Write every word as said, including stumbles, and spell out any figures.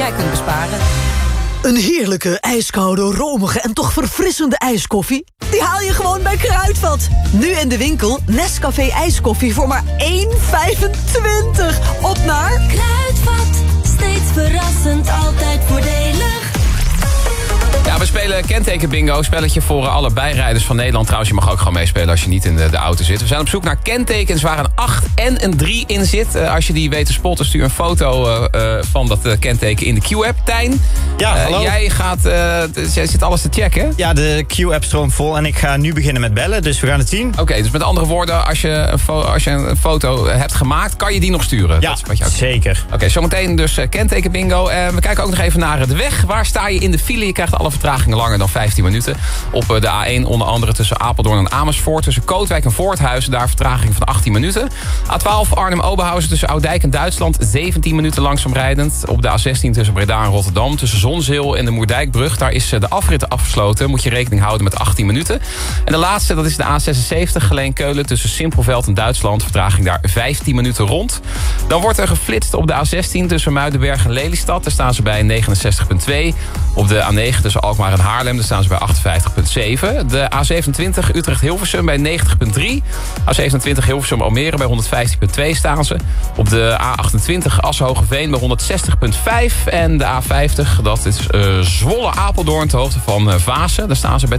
jij kunt besparen. Een heerlijke, ijskoude, romige en toch verfrissende ijskoffie? Die haal je gewoon bij Kruidvat. Nu in de winkel Nescafé ijskoffie voor maar één vijfentwintig. Op naar Kruidvat, steeds verrassend, altijd voordelig. Ja, we spelen kenteken bingo. Spelletje voor alle bijrijders van Nederland. Trouwens, je mag ook gewoon meespelen als je niet in de, de auto zit. We zijn op zoek naar kentekens waar een acht en een drie in zit. Uh, als je die weet te spotten, stuur een foto uh, uh, van dat uh, kenteken in de Q-app. Tijn, ja, uh, hallo. jij gaat, uh, dus jij zit alles te checken. Ja, de Q-app stroomt vol en ik ga nu beginnen met bellen. Dus we gaan het zien. Oké, okay, dus met andere woorden, als je, een fo- als je een foto hebt gemaakt, kan je die nog sturen? Ja, dat is wat je ook zeker. Oké, okay, zometeen dus uh, kenteken bingo. Uh, we kijken ook nog even naar de weg. Waar sta je in de file? Je krijgt alle vertragingen langer dan vijftien minuten. Op uh, de A één onder andere tussen Apeldoorn en Amersfoort. Tussen Kootwijk en Voorthuizen. Daar vertraging van achttien minuten. A twaalf Arnhem-Oberhausen tussen Oudijk en Duitsland. zeventien minuten langzaam rijdend. Op de A zestien tussen Breda en Rotterdam. Tussen Zonzeel en de Moerdijkbrug. Daar is uh, de afrit afgesloten. Moet je rekening houden met achttien minuten. En de laatste, dat is de A zesenzeventig Geleen-Keulen tussen Simpelveld en Duitsland. Vertraging daar vijftien minuten rond. Dan wordt er geflitst op de A zestien tussen Muidenberg en Lelystad. Daar staan ze bij negenenzestig komma twee. Op de A negen tussen Alkmaar en Haarlem. Daar staan ze bij achtenvijftig komma zeven. De A zevenentwintig Utrecht-Hilversum bij negentig komma drie. A zevenentwintig Hilversum-Almere bij honderdvijftien komma twee staan ze. Op de A achtentwintig Assen-Hogeveen bij honderdzestig komma vijf. En de A vijftig, dat is uh, Zwolle-Apeldoorn ter hoogte van uh, Vaassen. Daar staan ze bij